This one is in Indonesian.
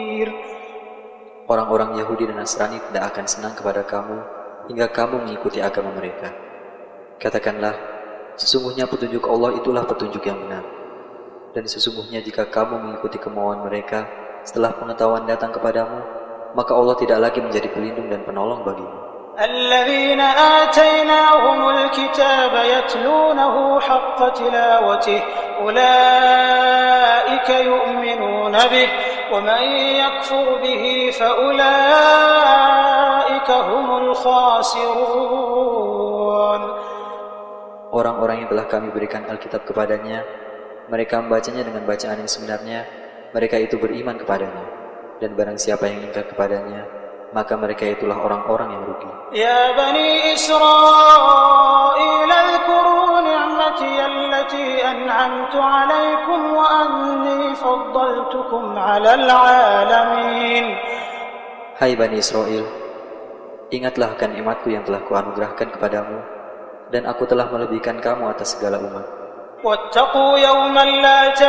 Orang-orang Yahudi dan Nasrani tidak akan senang kepada kamu hingga kamu mengikuti agama mereka. Katakanlah, sesungguhnya petunjuk Allah itulah petunjuk yang benar. Dan sesungguhnya jika kamu mengikuti kemauan mereka setelah pengetahuan datang kepadamu, maka Allah tidak lagi menjadi pelindung dan penolong bagimu. الذين آتيناهم الكتاب يتلونه حق تلاوته أولئك يؤمنون به ومن يكفر به فأولئك هم الخاسرون. Orang-orang yang telah kami berikan Alkitab kepadanya, mereka membacanya dengan bacaan yang sebenarnya, mereka itu beriman kepadanya. Dan barang siapa yang ingkar kepadanya, maka mereka itulah orang-orang yang rugi. Ya Bani Israel, اذكروا نعمتي التي أنعمت عليكم وأني فضلتكم على العالمين. Hai Bani Israel, ingatlah akan nikmatku yang telah kuanugerahkan kepadamu, dan aku telah melebihkan kamu atas segala umat. واتقوا يوما لا